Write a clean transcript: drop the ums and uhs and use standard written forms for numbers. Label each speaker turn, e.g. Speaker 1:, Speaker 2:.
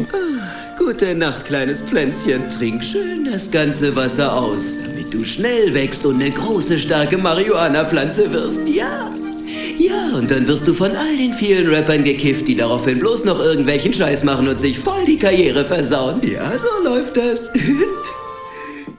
Speaker 1: Gute Nacht, kleines Pflänzchen. Trink schön das ganze Wasser aus, damit du schnell wächst und eine große, starke Marihuana-Pflanze wirst. Ja. Ja, und dann wirst du von all den vielen Rappern gekifft, die daraufhin bloß noch irgendwelchen Scheiß machen und sich voll die Karriere versauen. Ja, so läuft das.